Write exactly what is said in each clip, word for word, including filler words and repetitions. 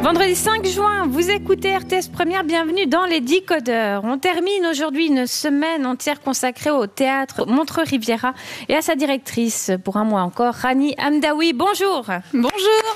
Vendredi cinq juin, vous écoutez R T S Première, bienvenue dans les Décodeurs. On termine aujourd'hui une semaine entière consacrée au théâtre Montreux-Riviera et à sa directrice pour un mois encore, Rani Hamdaoui. Bonjour. Bonjour.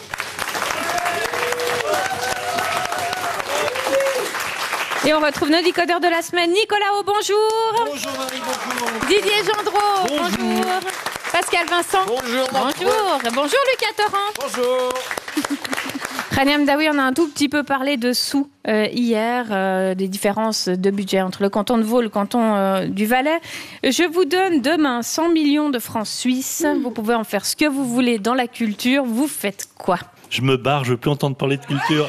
Et on retrouve nos décodeurs de la semaine. Nicolas O, bonjour. Bonjour Marie, bonjour. Didier Gendreau, bonjour. bonjour. Pascal Vincent. Bonjour. Bonjour. Bonjour Lucas Torrent. Bonjour. Rani Hamdaoui, on a un tout petit peu parlé de sous euh, hier, euh, des différences de budget entre le canton de Vaud et le canton euh, du Valais. Je vous donne demain cent millions de francs suisses. Mmh. Vous pouvez en faire ce que vous voulez dans la culture. Vous faites quoi ? Je me barre, je veux plus entendre parler de culture.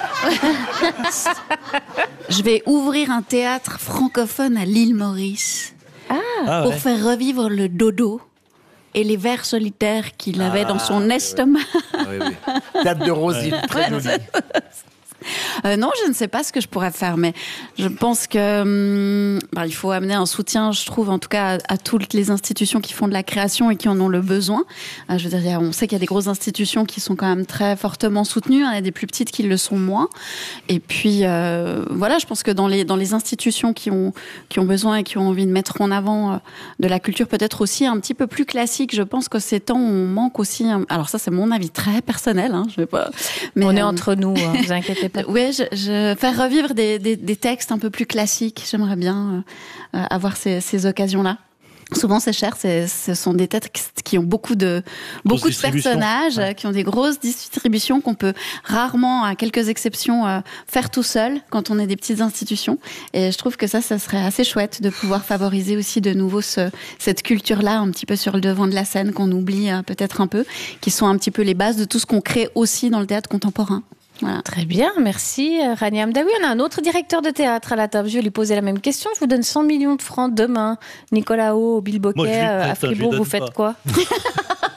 Je vais ouvrir un théâtre francophone à l'île Maurice ah, ah, pour ouais. faire revivre le dodo et les vers solitaires qu'il ah, avait dans son estomac. Oui, oui. Théâtre de Rosine, très joli. Euh, non, je ne sais pas ce que je pourrais faire, mais je pense que hum, bah, il faut amener un soutien, je trouve, en tout cas, à, à toutes les institutions qui font de la création et qui en ont le besoin. Euh, je veux dire, on sait qu'il y a des grosses institutions qui sont quand même très fortement soutenues, hein, il y a des plus petites qui le sont moins. Et puis, euh, voilà, je pense que dans les dans les institutions qui ont qui ont besoin et qui ont envie de mettre en avant euh, de la culture, peut-être aussi un petit peu plus classique. Je pense que ces temps, on manque aussi. Un... Alors ça, c'est mon avis très personnel. Hein, je vais pas. Mais on euh... est entre nous, hein, vous inquiétez pas. Oui, je, je faire revivre des, des, des textes un peu plus classiques. J'aimerais bien euh, avoir ces, ces occasions-là. Souvent, c'est cher. C'est, ce sont des textes qui ont beaucoup de beaucoup de personnages, ouais. qui ont des grosses distributions qu'on peut rarement, à quelques exceptions, euh, faire tout seul quand on est des petites institutions. Et je trouve que ça, ça serait assez chouette de pouvoir favoriser aussi de nouveau ce, cette culture-là, un petit peu sur le devant de la scène qu'on oublie euh, peut-être un peu, qui sont un petit peu les bases de tout ce qu'on crée aussi dans le théâtre contemporain. Voilà. Très bien, merci Rani Hamdaoui. On a un autre directeur de théâtre à la table. Je vais lui poser la même question. Je vous donne cent millions de francs demain. Nicolas O, Bill Bocquet, à Fribourg, vous faites pas. quoi ?